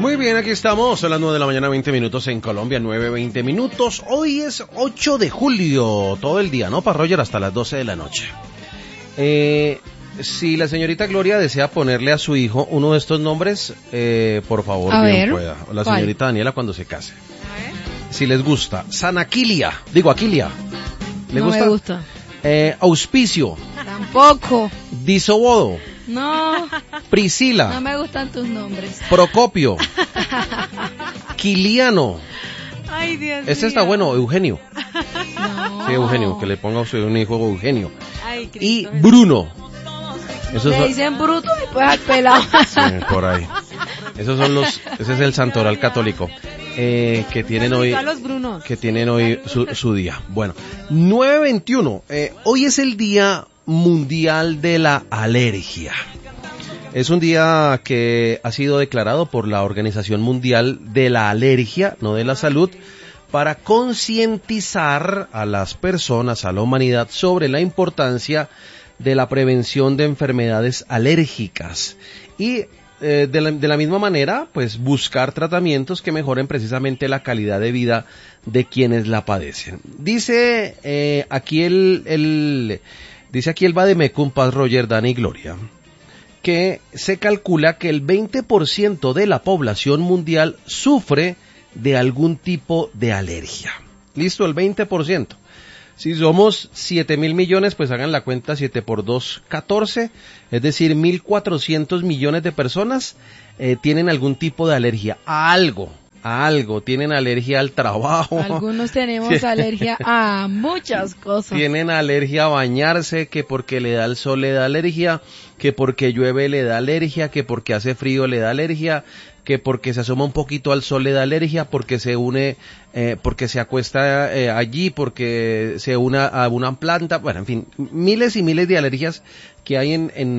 Muy bien, aquí estamos a las 9 de la mañana, 20 minutos en Colombia, 9:20 minutos. Hoy es 8 de julio, todo el día, ¿no? Para Roger hasta las 12 de la noche. Si la señorita Gloria desea ponerle a su hijo uno de estos nombres, por favor, a bien ver, pueda. O la ¿cuál? señorita Daniela cuando se case. Si les gusta, Sanaquilia, digo Aquilia. ¿Le No gusta? me gusta. Auspicio, Tampoco. Disobodo, No, Priscila, no me gustan tus nombres. Procopio, Quiliano. Ay, Dios Este mío. está bueno, Eugenio. No. Sí, Eugenio, que le ponga a usted un hijo Eugenio. Ay, Y Cristo. Bruno. Esos Le son, dicen bruto y pues al pelado. sí, por ahí. Esos son ese es el santoral católico que tienen hoy, A los Brunos. que tienen hoy su día. Bueno, 9:21. Hoy es el Día Mundial de la Alergia. Es un día que ha sido declarado por la Organización Mundial de la Alergia, no de la Salud, para concientizar a las personas, a la humanidad, sobre la importancia de la prevención de enfermedades alérgicas y de la misma manera, pues buscar tratamientos que mejoren precisamente la calidad de vida de quienes la padecen. Dice aquí dice aquí el Vademecum, Paz, Roger, Dani y Gloria, que se calcula que el 20% de la población mundial sufre de algún tipo de alergia. ¿Listo? El 20%. Si somos 7.000 millones, pues hagan la cuenta, 7 por 2, 14, es decir, 1.400 millones de personas tienen algún tipo de alergia a algo, tienen alergia al trabajo. Algunos tenemos alergia a muchas cosas. Tienen alergia a bañarse, que porque le da el sol le da alergia, que porque llueve le da alergia, que porque hace frío le da alergia, que porque se asoma un poquito al sol le da alergia, porque se porque se acuesta allí, porque se une a una planta, bueno, en fin, miles y miles de alergias que hay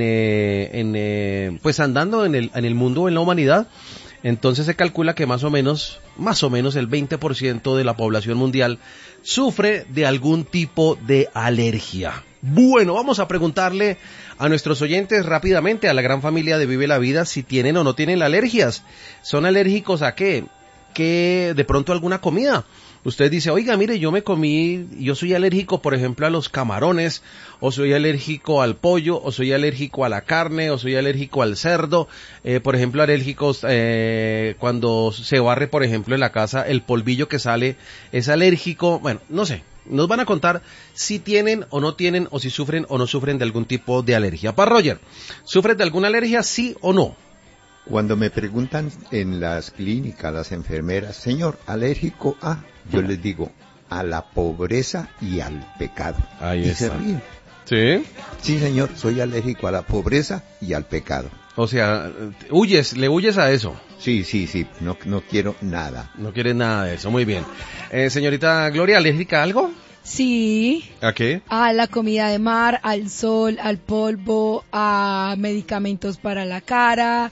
pues andando en el mundo, en la humanidad. Entonces se calcula que más o menos el 20% de la población mundial sufre de algún tipo de alergia. Bueno, vamos a preguntarle a nuestros oyentes rápidamente, a la gran familia de Vive la Vida, si tienen o no tienen alergias. ¿Son alérgicos a qué? ¿Qué, de pronto alguna comida? Usted dice, oiga, mire, yo soy alérgico, por ejemplo, a los camarones, o soy alérgico al pollo, o soy alérgico a la carne, o soy alérgico al cerdo, por ejemplo, alérgicos cuando se barre, por ejemplo, en la casa, el polvillo que sale es alérgico, bueno, no sé. Nos van a contar si tienen o no tienen, o si sufren o no sufren de algún tipo de alergia. Para Roger, ¿sufres de alguna alergia, sí o no? Cuando me preguntan en las clínicas las enfermeras, señor, ¿alérgico a? Yo les digo, a la pobreza y al pecado. Ahí y está. se ríen. ¿Sí? Sí, señor, soy alérgico a la pobreza y al pecado. O sea, le huyes a eso. Sí, no quiero nada. No quieres nada de eso, muy bien. Señorita Gloria, ¿alérgica a algo? Sí, ¿A qué? a la comida de mar, al sol, al polvo, a medicamentos para la cara,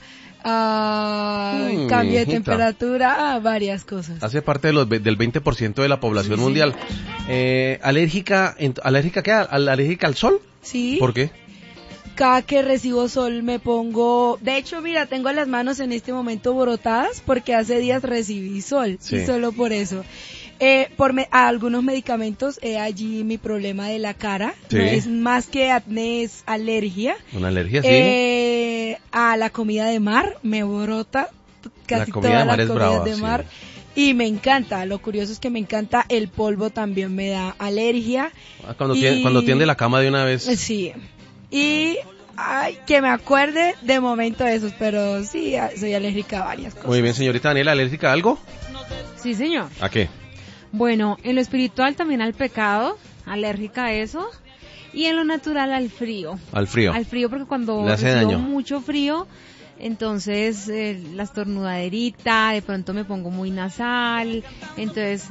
a cambio de hijita. temperatura, a varias cosas. Hace parte del 20% de la población mundial. ¿Alérgica qué? ¿Alérgica al sol? Sí. ¿Por qué? Cada que recibo sol me pongo... De hecho, mira, tengo las manos en este momento brotadas porque hace días recibí sol. Sí. Y solo por eso. A algunos medicamentos, allí mi problema de la cara. Sí. No es más que acné, es alergia. ¿Una alergia, sí? A la comida de mar me brota casi La comida todas de mar las es comidas brava, de sí. mar. Y me encanta, lo curioso es que me encanta el polvo, también me da alergia. Cuando tiende la cama de una vez. Sí. Y que me acuerde de momento de esos, pero sí, soy alérgica a varias cosas. Muy bien, señorita Daniela, ¿alérgica a algo? Sí, señor. ¿A qué? Bueno, en lo espiritual también al pecado, alérgica a eso, y en lo natural al frío. Al frío. Al frío porque cuando Le hace recibo daño. mucho frío, entonces la estornudaderita, de pronto me pongo muy nasal, entonces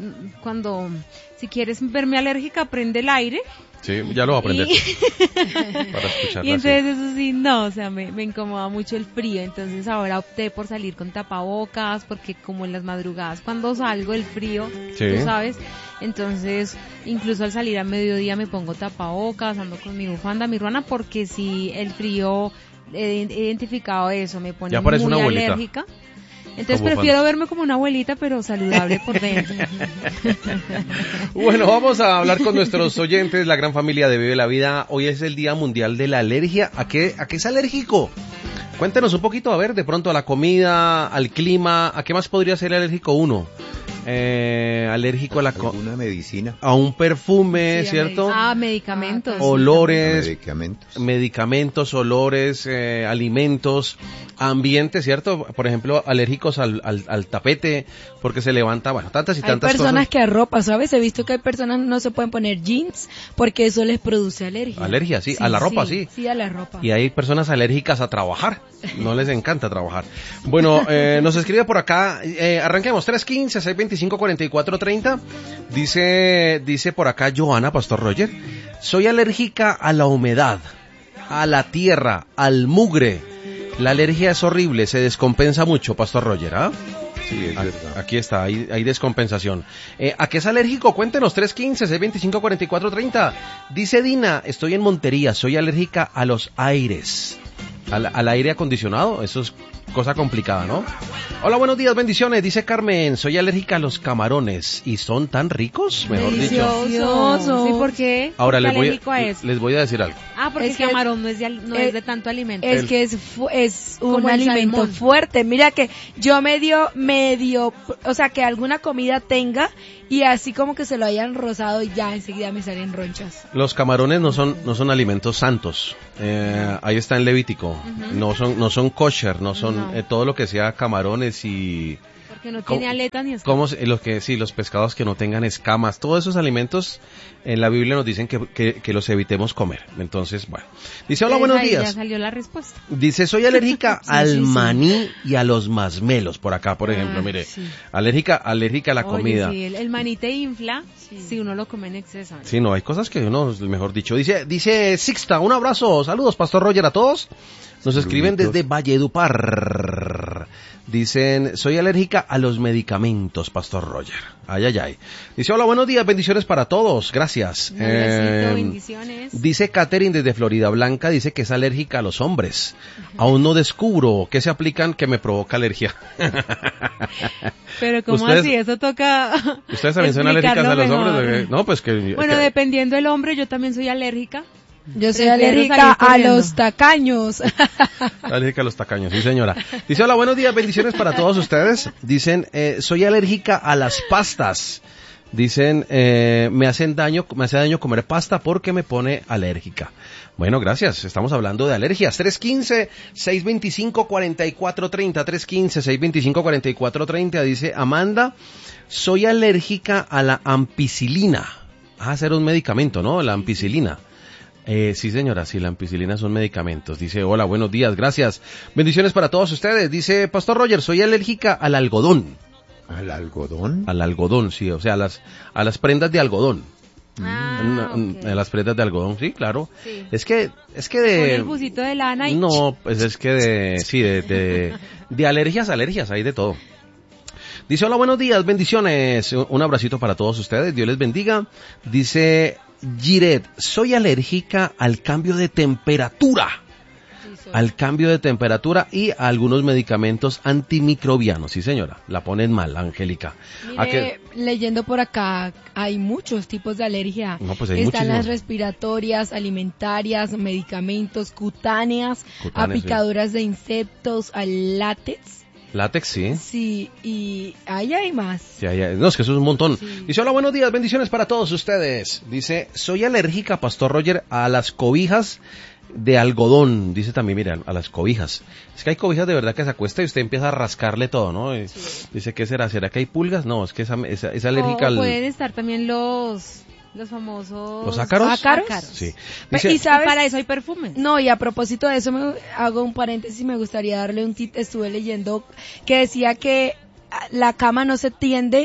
si quieres verme alérgica, prende el aire. Sí, ya lo voy a aprender. Para escucharla. Y entonces eso sí, no, o sea, me incomoda mucho el frío, entonces ahora opté por salir con tapabocas, porque como en las madrugadas cuando salgo el frío, Sí. tú sabes, entonces incluso al salir a mediodía me pongo tapabocas, ando con mi bufanda, mi ruana, porque si el frío, he identificado eso, me pone Ya parece muy una abuelita. alérgica. Entonces Como prefiero verme como una abuelita, pero saludable por dentro. Bueno, vamos a hablar con nuestros oyentes, la gran familia de Vive la Vida. Hoy es el Día Mundial de la Alergia. ¿A qué es alérgico? Cuéntenos un poquito, a ver, de pronto a la comida, al clima, ¿a qué más podría ser alérgico uno? Alérgico a ¿Alguna medicina? a un perfume, Sí, ¿cierto? Medicamentos. Olores, Medicamentos. olores, alimentos, ambiente, ¿cierto? Por ejemplo, alérgicos al tapete, porque se levanta, bueno, tantas y Hay tantas personas cosas. que a ropa, ¿sabes? He visto que hay personas que no se pueden poner jeans porque eso les produce alergia. Alergia, sí, a la ropa, sí. Sí, a la ropa. Y hay personas alérgicas a trabajar, no les encanta trabajar. Bueno, nos escribe por acá, arranquemos, 315-625-4430, dice por acá Joana, Pastor Roger, soy alérgica a la humedad, a la tierra, al mugre, la alergia es horrible, se descompensa mucho, Pastor Roger, ¿ah? Sí, es verdad. Aquí está, hay descompensación. ¿A qué es alérgico? Cuéntenos, 315-625-4430. Dice Dina, estoy en Montería, soy alérgica a los aires. Al aire acondicionado, eso es cosa complicada, ¿no? Hola, buenos días, bendiciones, dice Carmen, soy alérgica a los camarones. ¿Y son tan ricos? Mejor dicho. Delicioso. Sí, ¿por qué? Ahora ¿Por qué alérgico a eso? les voy a decir algo. Porque Es el que- camarón no es de tanto alimento. Es que es un Como el alimento salmón. fuerte. Mira que yo medio, o sea, que alguna comida tenga y así como que se lo hayan rozado y ya enseguida me salen ronchas. Los camarones no son alimentos santos. Ahí está en Levítico. No son kosher, no son No. todo lo que sea camarones y Porque no ¿Cómo- tiene aletas ni escamas. los pescados que no tengan escamas, todos esos alimentos en la Biblia nos dicen que los evitemos comer. Entonces, bueno. Dice, hola, buenos Ahí Ya días. salió la respuesta. Dice, soy alérgica al sí. maní y a los masmelos, por acá, por ejemplo, mire. Sí. Alérgica a la Oye, comida. sí, el maní te infla si uno lo come en exceso. ¿no? Sí, no, hay cosas que uno, mejor dicho. Dice Sixta, un abrazo, saludos, Pastor Roger, a todos. Nos escriben Saluditos. desde Valledupar. Dicen, soy alérgica a los medicamentos, Pastor Roger. Ay, ay, ay. Dice, hola, buenos días, bendiciones para todos, gracias. Un abracito, bendiciones. Dice Catherine desde Florida Blanca, dice que es alérgica a los hombres. Aún no descubro qué se aplican que me provoca alergia. Pero ¿cómo Ustedes- así? Eso toca ¿Ustedes también son alérgicas a los explicarlo hombres? mejor. No, pues que... Bueno, que- dependiendo del hombre, yo también soy alérgica. Yo soy Prefiero alérgica salir a corriendo. los tacaños. Alérgica a los tacaños, sí señora. Dice, hola, buenos días, bendiciones para todos ustedes. Dicen, soy alérgica a las pastas. Dicen, me hace daño comer pasta porque me pone alérgica. Bueno, gracias. Estamos hablando de alergias. 315-625-4430. 315-625-4430. Dice Amanda, soy alérgica a la ampicilina. Ah, ser un medicamento, ¿no? La ampicilina. Sí, señora, sí, la ampicilina son medicamentos. Dice, hola, buenos días, gracias. Bendiciones para todos ustedes. Dice, Pastor Roger, soy alérgica al algodón. ¿Al algodón? Al algodón, sí, o sea, a las prendas de algodón. Ok. A las prendas de algodón, sí, claro. Sí. Es que Con el busito de lana y... no, pues es que de alergias, hay de todo. Dice, hola, buenos días, bendiciones. Un abracito para todos ustedes, Dios les bendiga. Dice Giret, soy alérgica al cambio de temperatura. Al cambio de temperatura y a algunos medicamentos antimicrobianos. Sí, señora, la ponen mal, Angélica. ¿A qué? Mire, leyendo por acá, hay muchos tipos de alergia. No, pues hay Están las muchísimos. respiratorias, alimentarias, medicamentos, cutáneas, a Cutáneas, sí. picaduras de insectos, al látex. Látex, sí. Sí, y ahí hay más. Sí, no, es que eso es un montón. Dice, hola, buenos días, bendiciones para todos ustedes. Dice, soy alérgica, Pastor Roger, a las cobijas de algodón. Dice también, mira, a las cobijas. Es que hay cobijas de verdad que se acuesta y usted empieza a rascarle todo, ¿no? Dice, ¿qué será? ¿Será que hay pulgas? No, es que es alérgica O al... pueden estar también los famosos... ¿Los ácaros? ¿Ácaros? Sí. Pues, Dice, ¿y sabes? Para eso hay perfumes. No, y a propósito de eso, hago un paréntesis, me gustaría darle un tip. Estuve leyendo que decía que la cama no se tiende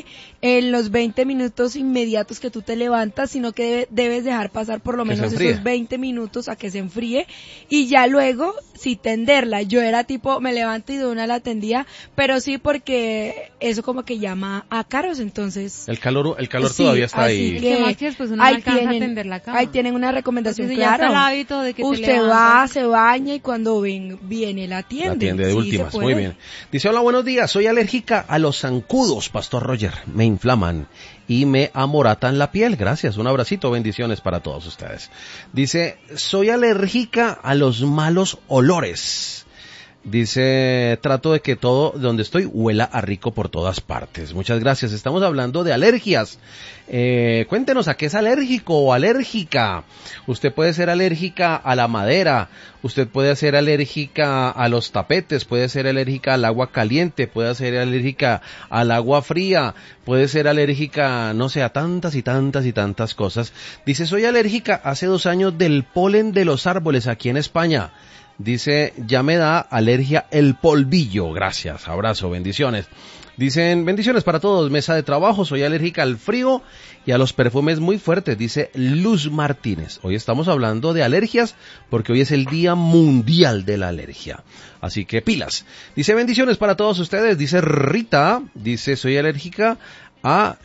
en los 20 minutos inmediatos que tú te levantas, sino que debes dejar pasar por lo menos esos 20 minutos a que se enfríe y ya luego sí tenderla. Yo era tipo, me levanto y de una la tendía, pero sí porque eso como que llama ácaros, entonces... El calor sí, todavía está ahí. Que más que después uno no alcanza a tender la cama. Ahí tienen una recomendación, si claro. Ya está el hábito de que usted va, se baña y cuando viene la atiende. La atiende de últimas, muy bien. Dice, hola, buenos días, soy alérgica a los zancudos, Pastor Roger, me inflaman y me amoratan la piel. Gracias, un abracito, bendiciones para todos ustedes. Dice, soy alérgica a los malos olores. Dice, trato de que todo donde estoy huela a rico por todas partes. Muchas gracias. Estamos hablando de alergias. Cuéntenos a qué es alérgico o alérgica. Usted puede ser alérgica a la madera, usted puede ser alérgica a los tapetes, puede ser alérgica al agua caliente, puede ser alérgica al agua fría, puede ser alérgica, no sé, a tantas y tantas y tantas cosas. Dice, soy alérgica hace 2 años del polen de los árboles aquí en España. Dice, ya me da alergia el polvillo. Gracias, abrazo, bendiciones. Dicen, bendiciones para todos, mesa de trabajo, soy alérgica al frío y a los perfumes muy fuertes, dice Luz Martínez. Hoy estamos hablando de alergias porque hoy es el Día Mundial de la Alergia. Así que pilas. Dice, bendiciones para todos ustedes, dice Rita, dice, soy alérgica a,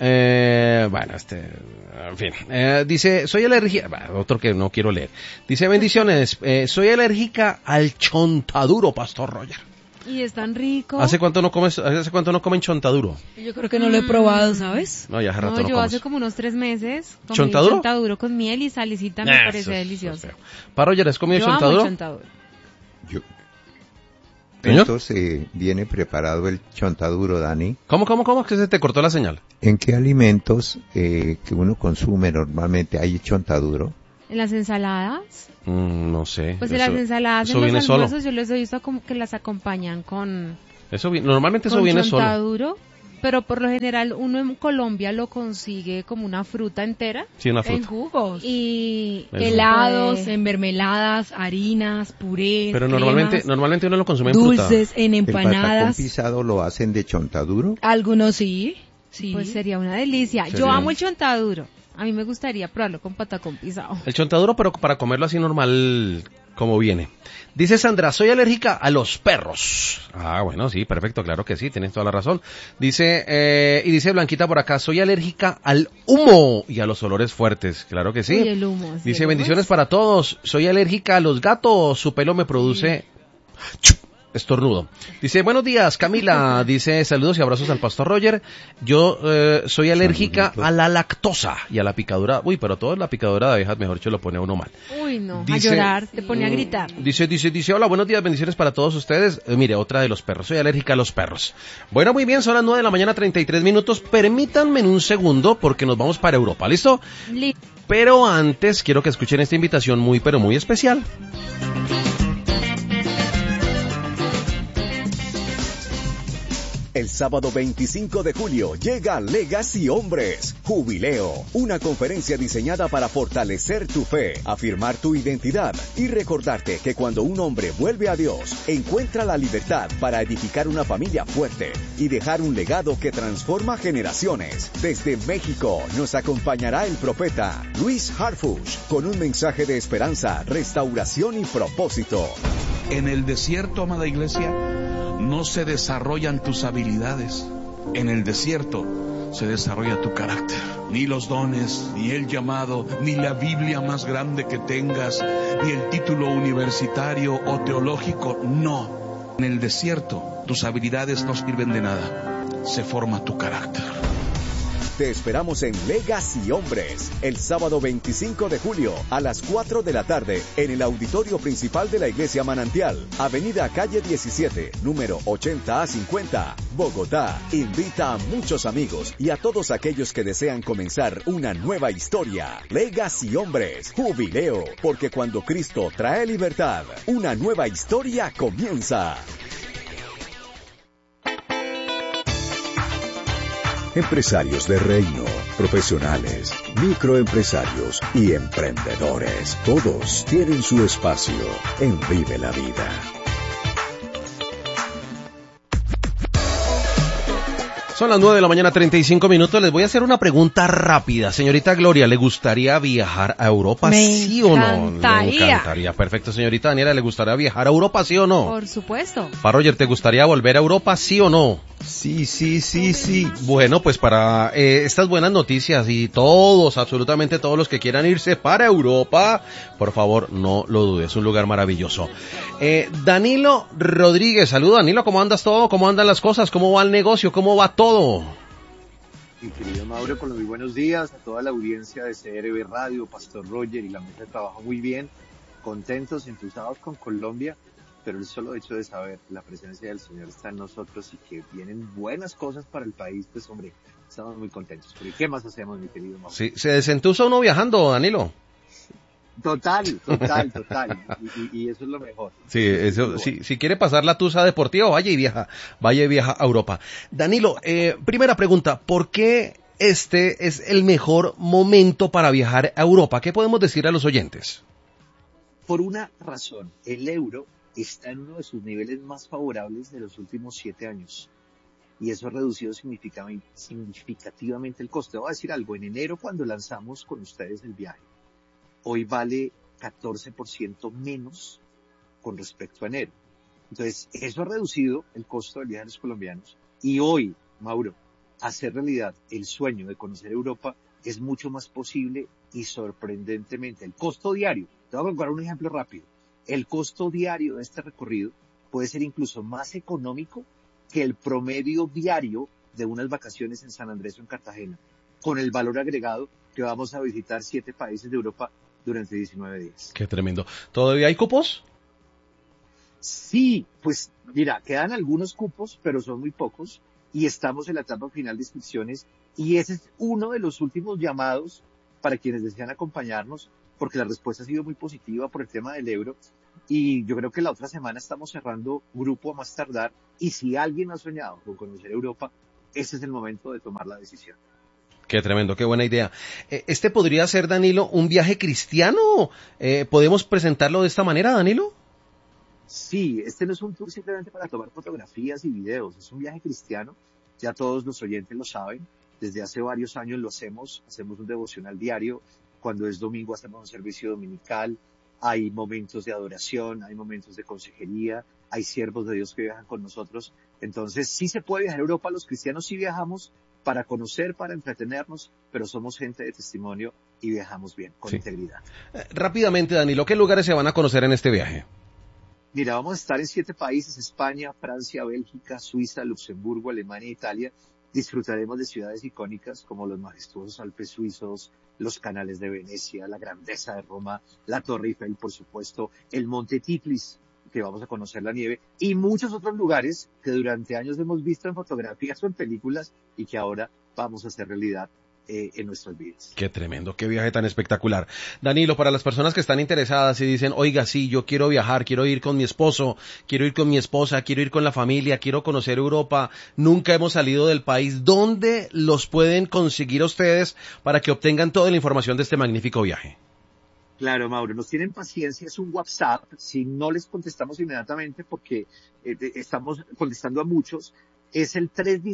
dice, soy alérgica, otro que no quiero leer. Dice, bendiciones, soy alérgica al chontaduro, Pastor Roger. Y es tan rico. ¿Hace cuánto no comen chontaduro? Yo creo que no lo he probado, ¿sabes? No, ya hace rato no yo comes. hace como unos 3 meses comí ¿Chontaduro? Chontaduro con miel y salicita, me parece delicioso. ¿Para Roger, has comido chontaduro? Amo chontaduro. Entonces viene preparado el chontaduro, Dani. ¿Cómo? Que se te cortó la señal. ¿En qué alimentos que uno consume normalmente hay chontaduro? ¿En las ensaladas? No sé. Pues en las ensaladas, en los almuerzos, yo les he visto como que las acompañan con... Normalmente eso viene solo. Chontaduro, pero por lo general uno en Colombia lo consigue como una fruta entera. Sí, una fruta. En jugos. Y helados, en mermeladas, harinas, purés, pero normalmente uno lo consume en fruta. Dulces, en empanadas. ¿El patacón pisado lo hacen de chontaduro? Algunos sí. Pues sería una delicia. Yo amo el chontaduro. A mí me gustaría probarlo con patacón pisado. El chontaduro, pero para comerlo así normal, como viene. Dice Sandra, soy alérgica a los perros. Ah, bueno, sí, perfecto, claro que sí, tienes toda la razón. Dice, y dice Blanquita por acá, soy alérgica al humo y a los olores fuertes. Claro que sí. Uy, el humo. Sí, dice, bendiciones para todos. Soy alérgica a los gatos, su pelo me produce... estornudo. Dice, buenos días, Camila. Dice, saludos y abrazos al Pastor Roger. Yo soy alérgica a la lactosa y a la picadura. Uy, pero todo la picadura de abejas, mejor lo pone a uno mal. Uy, no, dice, a llorar, te pone a gritar. Dice, hola, buenos días, bendiciones para todos ustedes. Mire, otra de los perros. Soy alérgica a los perros. Bueno, muy bien, son las 9 de la mañana, 33 minutos. Permítanme en un segundo porque nos vamos para Europa, ¿listo? Pero antes quiero que escuchen esta invitación muy, pero muy especial. El sábado 25 de julio llega Legacy Hombres, Jubileo, una conferencia diseñada para fortalecer tu fe, afirmar tu identidad y recordarte que cuando un hombre vuelve a Dios, encuentra la libertad para edificar una familia fuerte y dejar un legado que transforma generaciones. Desde México nos acompañará el profeta Luis Harfuch con un mensaje de esperanza, restauración y propósito. En el desierto, amada iglesia, no se desarrollan tus habilidades. En el desierto se desarrolla tu carácter. Ni los dones, ni el llamado, ni la Biblia más grande que tengas, ni el título universitario o teológico, no. En el desierto tus habilidades no sirven de nada. Se forma tu carácter. Te esperamos en Legacy Hombres, el sábado 25 de julio a las 4 de la tarde en el auditorio principal de la Iglesia Manantial, Avenida Calle 17, número 80A50, Bogotá. Invita a muchos amigos y a todos aquellos que desean comenzar una nueva historia. Legacy Hombres, Jubileo, porque cuando Cristo trae libertad, una nueva historia comienza. Empresarios de reino, profesionales, microempresarios y emprendedores. Todos tienen su espacio en Vive la Vida. Son las 9 de la mañana, 35 minutos. Les voy a hacer una pregunta rápida. Señorita Gloria, ¿le gustaría viajar a Europa, sí o no? Me encantaría. Perfecto. Señorita Daniela, ¿le gustaría viajar a Europa, sí o no? Por supuesto. Pa Roger, ¿te gustaría volver a Europa, sí o no? Sí. Bueno, pues para estas buenas noticias y todos, absolutamente todos los que quieran irse para Europa, por favor, no lo dudes, es un lugar maravilloso. Danilo Rodríguez, saludo Danilo, ¿cómo andas todo? ¿Cómo andan las cosas? ¿Cómo va el negocio? ¿Cómo va todo? Mi querido Mauro, con los muy buenos días a toda la audiencia de CRB Radio, Pastor Roger y la mesa de trabajo, muy bien, contentos, entusiasmados con Colombia, pero el solo hecho de saber que la presencia del Señor está en nosotros y que vienen buenas cosas para el país, pues hombre, estamos muy contentos. Pero ¿y qué más hacemos, mi querido Mauro? Sí, se desentusa uno viajando, Danilo. Total. Y eso es lo mejor. Sí, eso, si quiere pasar la tusa deportiva, vaya y viaja a Europa. Danilo, primera pregunta, ¿por qué este es el mejor momento para viajar a Europa? ¿Qué podemos decir a los oyentes? Por una razón, el euro está en uno de sus niveles más favorables de los últimos 7 años. Y eso ha reducido significativamente el coste. Voy a decir algo, en enero cuando lanzamos con ustedes el viaje, hoy vale 14% menos con respecto a enero. Entonces, eso ha reducido el costo del viaje de los colombianos. Y hoy, Mauro, hacer realidad el sueño de conocer Europa es mucho más posible y sorprendentemente. El costo diario, te voy a contar un ejemplo rápido. El costo diario de este recorrido puede ser incluso más económico que el promedio diario de unas vacaciones en San Andrés o en Cartagena, con el valor agregado que vamos a visitar 7 países de Europa durante 19 días. Qué tremendo. ¿Todavía hay cupos? Sí, pues mira, quedan algunos cupos, pero son muy pocos y estamos en la etapa final de inscripciones y ese es uno de los últimos llamados para quienes desean acompañarnos porque la respuesta ha sido muy positiva por el tema del euro y yo creo que la otra semana estamos cerrando grupo a más tardar y si alguien ha soñado con conocer Europa, ese es el momento de tomar la decisión. Qué tremendo, qué buena idea. ¿Este podría ser, Danilo, un viaje cristiano? ¿Podemos presentarlo de esta manera, Danilo? Sí, este no es un tour simplemente para tomar fotografías y videos, es un viaje cristiano, ya todos los oyentes lo saben, desde hace varios años lo hacemos un devocional diario, cuando es domingo hacemos un servicio dominical, hay momentos de adoración, hay momentos de consejería, hay siervos de Dios que viajan con nosotros, entonces sí se puede viajar a Europa, los cristianos sí viajamos, para conocer, para entretenernos, pero somos gente de testimonio y viajamos bien, con integridad. Rápidamente, Danilo, ¿qué lugares se van a conocer en este viaje? Mira, vamos a estar en 7 países, España, Francia, Bélgica, Suiza, Luxemburgo, Alemania, Italia. Disfrutaremos de ciudades icónicas como los majestuosos Alpes suizos, los canales de Venecia, la grandeza de Roma, la Torre Eiffel, por supuesto, el Monte Tiflis, que vamos a conocer la nieve, y muchos otros lugares que durante años hemos visto en fotografías o en películas y que ahora vamos a hacer realidad en nuestras vidas. Qué tremendo, qué viaje tan espectacular. Danilo, para las personas que están interesadas y dicen, oiga, sí, yo quiero viajar, quiero ir con mi esposo, quiero ir con mi esposa, quiero ir con la familia, quiero conocer Europa, nunca hemos salido del país, ¿dónde los pueden conseguir a ustedes para que obtengan toda la información de este magnífico viaje? Claro, Mauro, nos tienen paciencia, es un WhatsApp, si no les contestamos inmediatamente porque estamos contestando a muchos, es el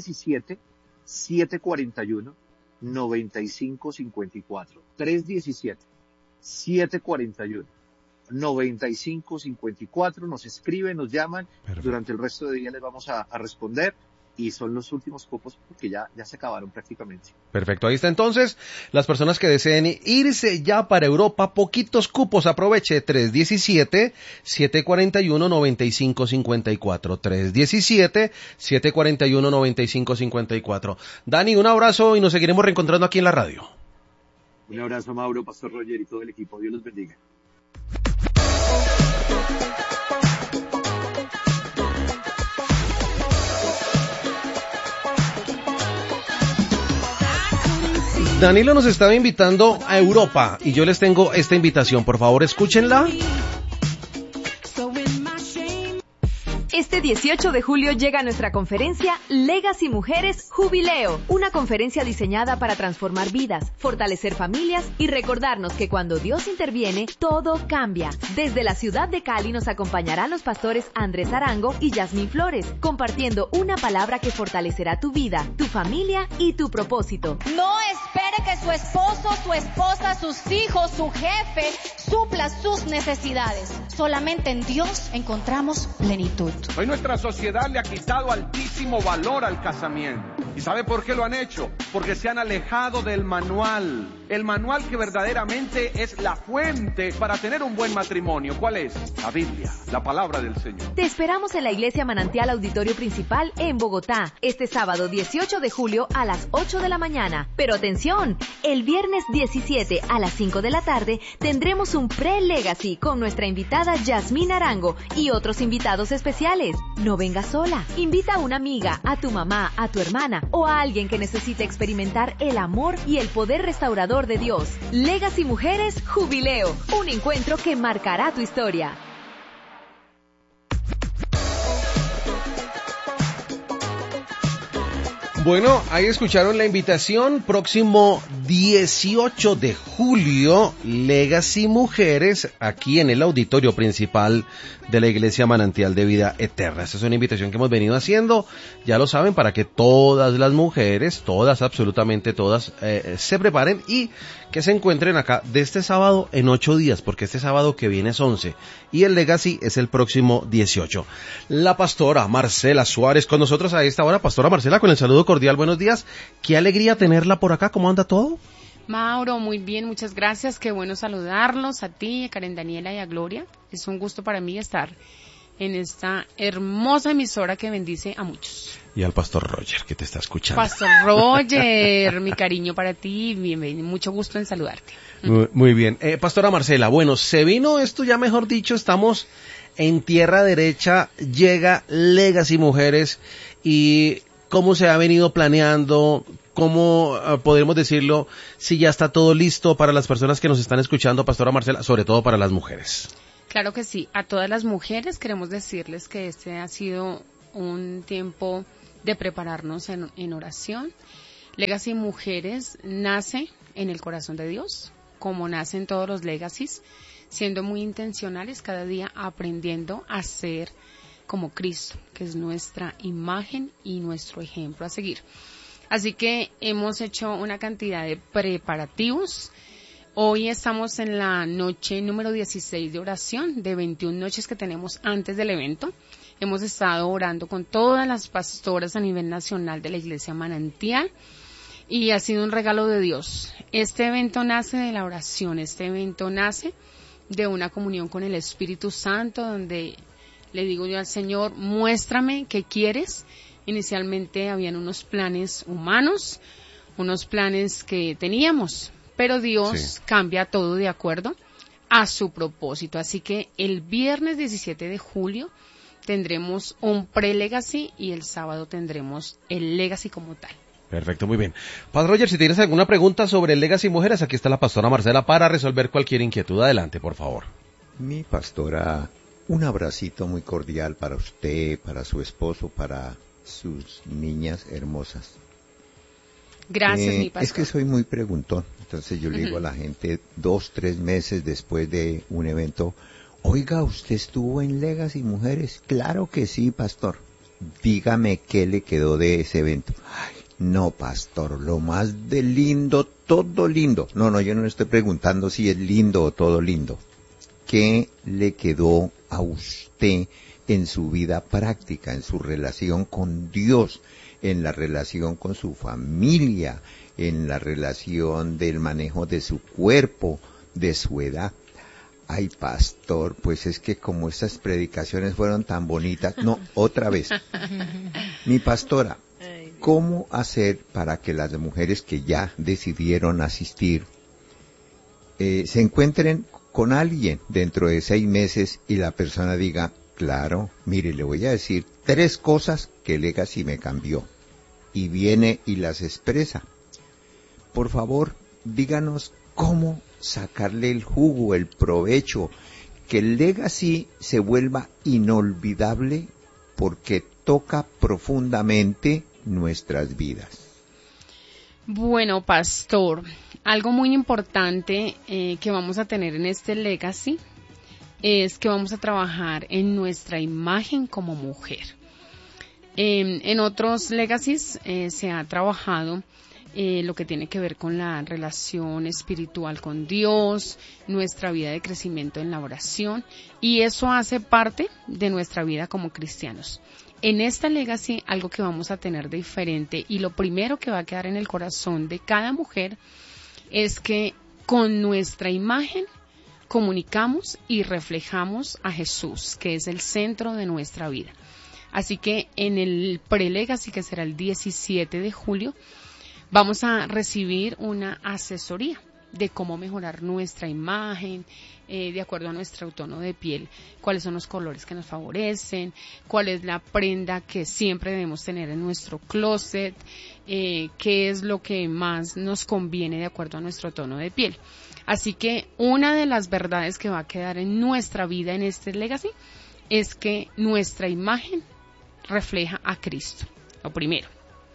317-741-9554, 317-741-9554, nos escriben, nos llaman, perfecto. Durante el resto del día les vamos a responder. Y son los últimos cupos porque ya se acabaron prácticamente. Perfecto, ahí está entonces, las personas que deseen irse ya para Europa, poquitos cupos, aproveche 317-741-9554, 317-741-9554. Dani, un abrazo y nos seguiremos reencontrando aquí en la radio. Un abrazo, Mauro, Pastor Roger y todo el equipo, Dios los bendiga. Danilo nos estaba invitando a Europa y yo les tengo esta invitación, por favor escúchenla. Este 18 de julio llega nuestra conferencia Legacy Mujeres Jubileo, una conferencia diseñada para transformar vidas, fortalecer familias y recordarnos que cuando Dios interviene, todo cambia. Desde la ciudad de Cali nos acompañarán los pastores Andrés Arango y Yasmín Flores, compartiendo una palabra que fortalecerá tu vida, tu familia y tu propósito. No espere que su esposo, su esposa, sus hijos, su jefe supla sus necesidades. Solamente en Dios encontramos plenitud. Hoy nuestra sociedad le ha quitado altísimo valor al casamiento. ¿Y sabe por qué lo han hecho? Porque se han alejado del manual. El manual que verdaderamente es la fuente para tener un buen matrimonio. ¿Cuál es? La Biblia, la palabra del Señor. Te esperamos en la Iglesia Manantial Auditorio Principal en Bogotá, este sábado 18 de julio a las 8 de la mañana. Pero atención, el viernes 17 a las 5 de la tarde tendremos un pre-legacy con nuestra invitada Yasmín Arango y otros invitados especiales. No vengas sola, invita a una amiga, a tu mamá, a tu hermana o a alguien que necesite experimentar el amor y el poder restaurador de Dios. Legacy Mujeres Jubileo, un encuentro que marcará tu historia. Bueno, ahí escucharon la invitación. Próximo 18 de julio, Legacy Mujeres, aquí en el auditorio principal de la Iglesia Manantial de Vida Eterna. Esta es una invitación que hemos venido haciendo, ya lo saben, para que todas las mujeres, todas, absolutamente todas, se preparen y que se encuentren acá de este sábado en 8 días, porque este sábado que viene es 11 y el Legacy es el próximo 18. La pastora Marcela Suárez con nosotros a esta hora. Pastora Marcela, con el saludo cordial, buenos días. Qué alegría tenerla por acá, ¿cómo anda todo? Mauro, muy bien, muchas gracias, qué bueno saludarlos a ti, a Karen Daniela y a Gloria. Es un gusto para mí estar en esta hermosa emisora que bendice a muchos. Y al pastor Roger, que te está escuchando. Pastor Roger, mi cariño para ti, bienvenido, mucho gusto en saludarte. Muy bien. Pastora Marcela, bueno, se vino esto ya, mejor dicho, estamos en tierra derecha, llega Legacy Mujeres y cómo se ha venido planeando, cómo podemos decirlo, si ya está todo listo para las personas que nos están escuchando, Pastora Marcela, sobre todo para las mujeres. Claro que sí, a todas las mujeres queremos decirles que este ha sido un tiempo de prepararnos en oración. Legacy Mujeres nace en el corazón de Dios, como nacen todos los legacies, siendo muy intencionales cada día, aprendiendo a ser como Cristo, que es nuestra imagen y nuestro ejemplo a seguir. Así que hemos hecho una cantidad de preparativos. Hoy estamos en la noche número 16 de oración, de 21 noches que tenemos antes del evento. Hemos estado orando con todas las pastoras a nivel nacional de la Iglesia Manantial y ha sido un regalo de Dios. Este evento nace de la oración, este evento nace de una comunión con el Espíritu Santo, donde le digo yo al Señor, muéstrame qué quieres. Inicialmente habían unos planes humanos, unos planes que teníamos, pero Dios cambia todo de acuerdo a su propósito. Así que el viernes 17 de julio tendremos un pre-legacy y el sábado tendremos el legacy como tal. Perfecto, muy bien. Padre Roger, si tienes alguna pregunta sobre el Legacy Mujeres, aquí está la pastora Marcela para resolver cualquier inquietud. Adelante, por favor. Mi pastora, un abracito muy cordial para usted, para su esposo, para sus niñas hermosas. Gracias, mi pastor. Es que soy muy preguntón, entonces yo le digo a la gente 2, 3 meses después de un evento, oiga, ¿usted estuvo en Legacy Mujeres? Claro que sí, pastor. Dígame qué le quedó de ese evento. Ay, no, pastor, lo más de lindo, todo lindo. No, yo no estoy preguntando si es lindo o todo lindo. ¿Qué le quedó a usted en su vida práctica, en su relación con Dios, en la relación con su familia, en la relación del manejo de su cuerpo, de su edad? Ay, pastor, pues es que como estas predicaciones fueron tan bonitas. No, otra vez. Mi pastora, ¿cómo hacer para que las mujeres que ya decidieron asistir se encuentren con alguien dentro de 6 meses y la persona diga, claro, mire, le voy a decir 3 cosas que Legacy me cambió, y viene y las expresa? Por favor, díganos cómo sacarle el jugo, el provecho, que el Legacy se vuelva inolvidable porque toca profundamente nuestras vidas. Bueno, pastor, algo muy importante que vamos a tener en este Legacy es que vamos a trabajar en nuestra imagen como mujer. En otros Legacies se ha trabajado lo que tiene que ver con la relación espiritual con Dios, nuestra vida de crecimiento en la oración, y eso hace parte de nuestra vida como cristianos. En esta Legacy, algo que vamos a tener de diferente, y lo primero que va a quedar en el corazón de cada mujer, es que con nuestra imagen comunicamos y reflejamos a Jesús, que es el centro de nuestra vida. Así que en el pre-Legacy, que será el 17 de julio, vamos a recibir una asesoría de cómo mejorar nuestra imagen, de acuerdo a nuestro tono de piel, cuáles son los colores que nos favorecen, cuál es la prenda que siempre debemos tener en nuestro closet, qué es lo que más nos conviene de acuerdo a nuestro tono de piel. Así que una de las verdades que va a quedar en nuestra vida en este Legacy es que nuestra imagen refleja a Cristo, lo primero.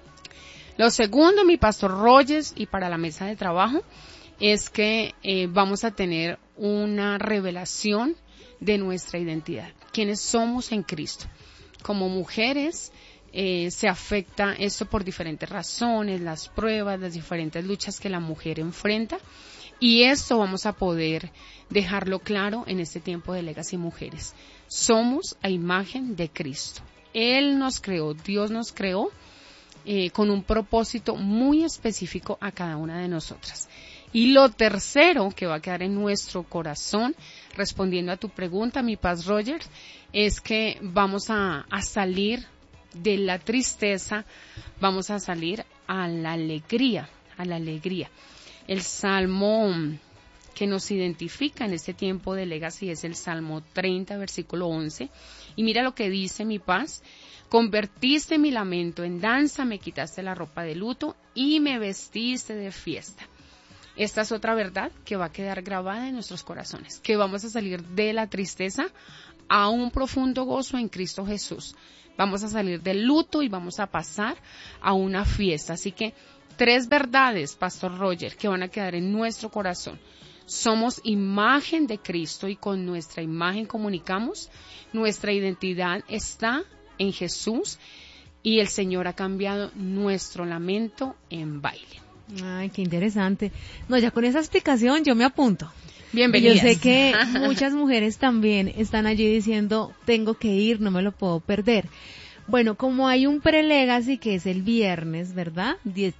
Lo segundo, mi pastor Rogers, y para la mesa de trabajo, es que vamos a tener una revelación de nuestra identidad, quiénes somos en Cristo. Como mujeres se afecta esto por diferentes razones, las pruebas, las diferentes luchas que la mujer enfrenta, y esto vamos a poder dejarlo claro en este tiempo de Legacy Mujeres. Somos a imagen de Cristo. Él nos creó, Dios nos creó con un propósito muy específico a cada una de nosotras. Y lo tercero que va a quedar en nuestro corazón, respondiendo a tu pregunta, mi Paz Rogers, es que vamos a salir de la tristeza, vamos a salir a la alegría, a la alegría. El salmo que nos identifica en este tiempo de Legacy es el Salmo 30, versículo 11. Y mira lo que dice mi Paz: convertiste mi lamento en danza, me quitaste la ropa de luto y me vestiste de fiesta. Esta es otra verdad que va a quedar grabada en nuestros corazones, que vamos a salir de la tristeza a un profundo gozo en Cristo Jesús. Vamos a salir del luto y vamos a pasar a una fiesta. Así que 3 verdades, Pastor Roger, que van a quedar en nuestro corazón. Somos imagen de Cristo y con nuestra imagen comunicamos. Nuestra identidad está en Jesús y el Señor ha cambiado nuestro lamento en baile. Ay, qué interesante. No, ya con esa explicación yo me apunto. Bienvenidas. Yo sé que muchas mujeres también están allí diciendo, tengo que ir, no me lo puedo perder. Bueno, como hay un pre-Legacy que es el viernes, ¿verdad?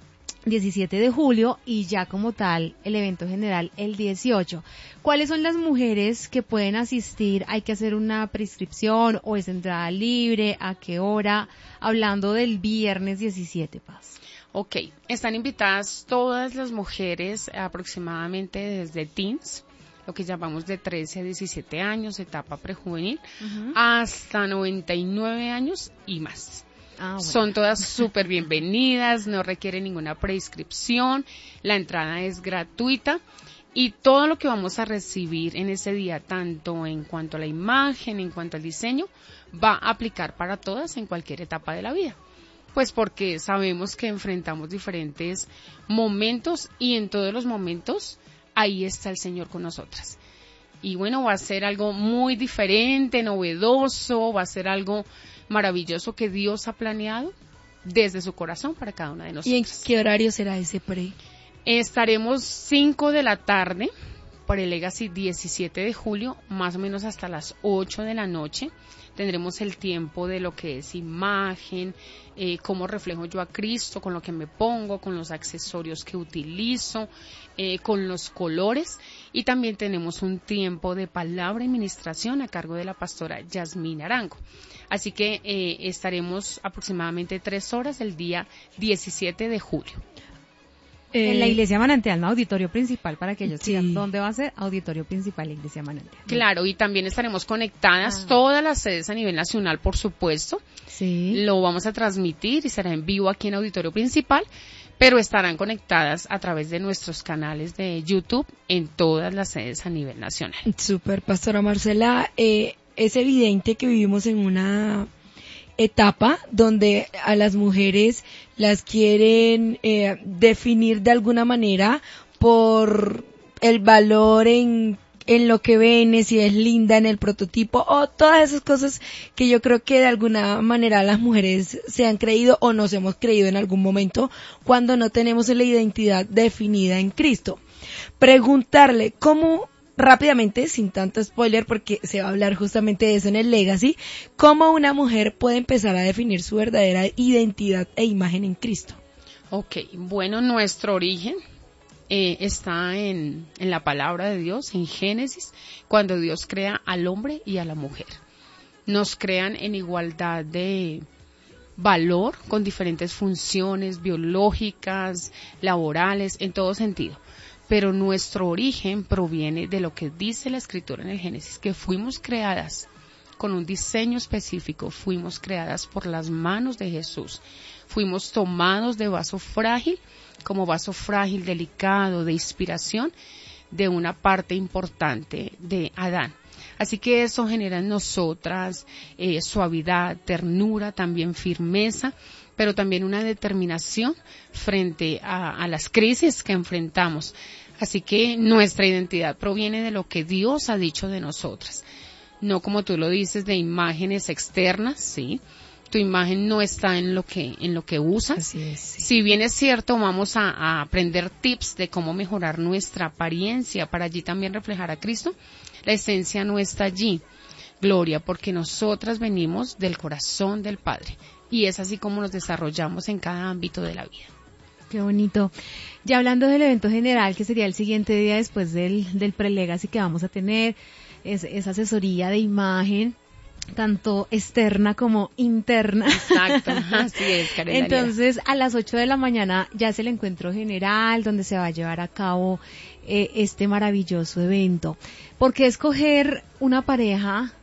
17 de julio y ya como tal el evento general el 18. ¿Cuáles son las mujeres que pueden asistir? ¿Hay que hacer una prescripción o es entrada libre? ¿A qué hora? Hablando del viernes 17, Paz. Ok, están invitadas todas las mujeres aproximadamente desde teens, lo que llamamos de 13 a 17 años, etapa prejuvenil, hasta 99 años y más. Bueno. Son todas súper bienvenidas, no requieren ninguna prescripción, la entrada es gratuita y todo lo que vamos a recibir en ese día, tanto en cuanto a la imagen, en cuanto al diseño, va a aplicar para todas en cualquier etapa de la vida. Pues porque sabemos que enfrentamos diferentes momentos y en todos los momentos ahí está el Señor con nosotras. Y bueno, va a ser algo muy diferente, novedoso, va a ser algo maravilloso que Dios ha planeado desde su corazón para cada una de nosotros. ¿Y en qué horario será ese pre? Estaremos 5 de la tarde por el Legacy 17 de julio, más o menos hasta las 8 de la noche. Tendremos el tiempo de lo que es imagen, cómo reflejo yo a Cristo, con lo que me pongo, con los accesorios que utilizo, con los colores. Y también tenemos un tiempo de palabra y ministración a cargo de la pastora Yasmín Arango. Así que estaremos aproximadamente 3 horas el día 17 de julio. En la Iglesia Manantial, ¿no? Auditorio principal, para que ellos digan dónde va a ser. Auditorio principal, la Iglesia Manantial. Claro, y también estaremos conectadas todas las sedes a nivel nacional, por supuesto. Sí. Lo vamos a transmitir y será en vivo aquí en Auditorio Principal, pero estarán conectadas a través de nuestros canales de YouTube en todas las sedes a nivel nacional. Súper, Pastora Marcela. Es evidente que vivimos en una etapa donde a las mujeres las quieren definir de alguna manera por el valor en lo que ven, si es linda en el prototipo o todas esas cosas que yo creo que de alguna manera las mujeres se han creído o nos hemos creído en algún momento cuando no tenemos la identidad definida en Cristo. Preguntarle cómo, rápidamente, sin tanto spoiler porque se va a hablar justamente de eso en el Legacy, cómo una mujer puede empezar a definir su verdadera identidad e imagen en Cristo. Ok, bueno, nuestro origen está en la palabra de Dios, en Génesis, cuando Dios crea al hombre y a la mujer. Nos crean en igualdad de valor, con diferentes funciones biológicas, laborales, en todo sentido. Pero nuestro origen proviene de lo que dice la Escritura en el Génesis, que fuimos creadas con un diseño específico, fuimos creadas por las manos de Jesús, fuimos tomados de vaso frágil, como vaso frágil, delicado, de inspiración, de una parte importante de Adán. Así que eso genera en nosotras suavidad, ternura, también firmeza, pero también una determinación frente a las crisis que enfrentamos. Así que nuestra identidad proviene de lo que Dios ha dicho de nosotras. No, como tú lo dices, de imágenes externas, ¿sí? Tu imagen no está en lo que usas. Así es, sí. Si bien es cierto, vamos a aprender tips de cómo mejorar nuestra apariencia para allí también reflejar a Cristo. La esencia no está allí, Gloria, porque nosotras venimos del corazón del Padre y es así como nos desarrollamos en cada ámbito de la vida. Qué bonito. Ya hablando del evento general, que sería el siguiente día después del pre-Legacy que vamos a tener, es asesoría de imagen, tanto externa como interna. Exacto, así es, Karen. Entonces, a las 8 de la mañana ya es el encuentro general, donde se va a llevar a cabo este maravilloso evento. ¿Por qué escoger una pareja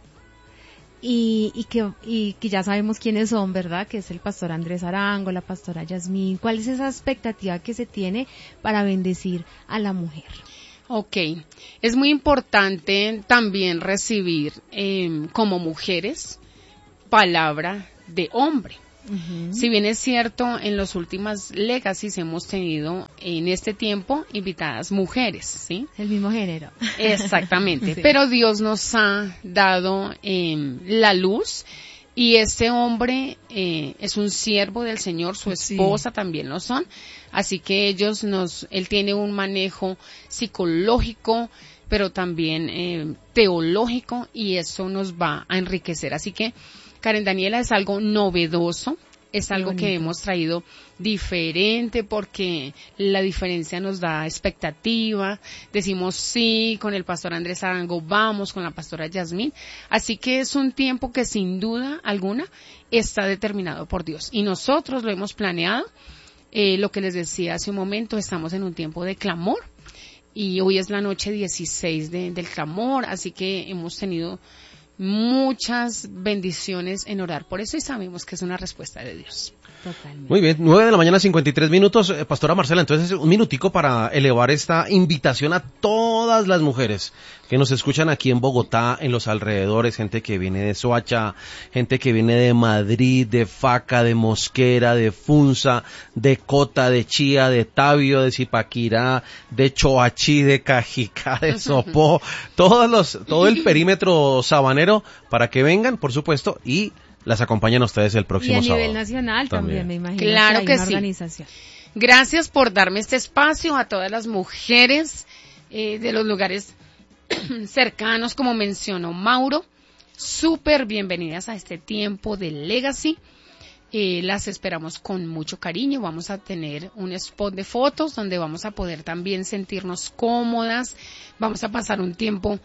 y que ya sabemos quiénes son, verdad? Que es el pastor Andrés Arango, la pastora Yasmín. ¿Cuál es esa expectativa que se tiene para bendecir a la mujer? Ok, es muy importante también recibir como mujeres palabra de hombre. Uh-huh. Si bien es cierto, en los últimos Legacies hemos tenido en este tiempo invitadas mujeres, ¿sí? El mismo género. Exactamente, sí. Pero Dios nos ha dado la luz. Y este hombre es un siervo del Señor, su esposa también lo son, así que él tiene un manejo psicológico, pero también teológico, y eso nos va a enriquecer. Así que, Karen Daniela, es algo novedoso, es algo que hemos traído diferente porque la diferencia nos da expectativa. Decimos sí, con el pastor Andrés Arango vamos, con la pastora Yasmín. Así que es un tiempo que sin duda alguna está determinado por Dios. Y nosotros lo hemos planeado. Lo que les decía hace un momento, estamos en un tiempo de clamor. Y hoy es la noche 16 del clamor, así que hemos tenido muchas bendiciones en orar por eso y sabemos que es una respuesta de Dios. Totalmente. Muy bien, 9 de la mañana, 53 minutos. Pastora Marcela, entonces un minutico para elevar esta invitación a todas las mujeres que nos escuchan aquí en Bogotá, en los alrededores, gente que viene de Soacha, gente que viene de Madrid, de Faca, de Mosquera, de Funza, de Cota, de Chía, de Tabio, de Zipaquirá, de Choachí, de Cajicá, de Sopó, todo el perímetro sabanero para que vengan, por supuesto, y las acompañan ustedes el próximo sábado. Y a nivel nacional también me imagino. Claro que sí. Organización. Gracias por darme este espacio a todas las mujeres de los lugares cercanos, como mencionó Mauro. Súper bienvenidas a este tiempo de Legacy. Las esperamos con mucho cariño. Vamos a tener un spot de fotos donde vamos a poder también sentirnos cómodas. Vamos a pasar un tiempo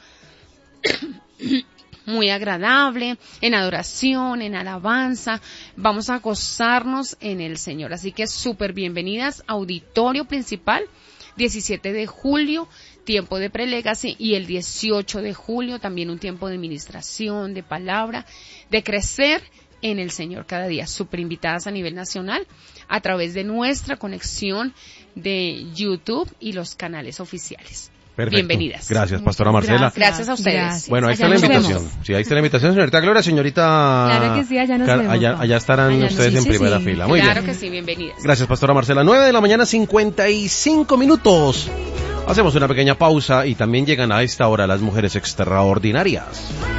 muy agradable, en adoración, en alabanza. Vamos a gozarnos en el Señor. Así que súper bienvenidas. Auditorio principal, 17 de julio, tiempo de pre-Legacy, y el 18 de julio también un tiempo de ministración, de palabra, de crecer en el Señor cada día. Súper invitadas a nivel nacional a través de nuestra conexión de YouTube y los canales oficiales. Perfecto. Bienvenidas. Gracias, pastora Marcela. Gracias a ustedes. Gracias. Bueno, ahí está Allá la nos invitación. vemos. Sí, ahí está la invitación, señorita Gloria, señorita... Claro que sí, allá nos vemos. Allá estarán Allá ustedes sí, en sí, primera sí. fila. Muy Claro bien. que sí, bienvenidas. Gracias, pastora Marcela. 9 de la mañana, 55 minutos. Hacemos una pequeña pausa y también llegan a esta hora las mujeres extraordinarias.